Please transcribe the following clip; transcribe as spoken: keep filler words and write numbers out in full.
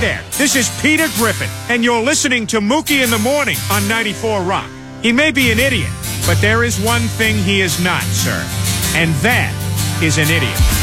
there, this is Peter Griffin, and you're listening to Mookie in the Morning on ninety-four Rock. He may be an idiot, but there is one thing he is not, sir, and that is an idiot.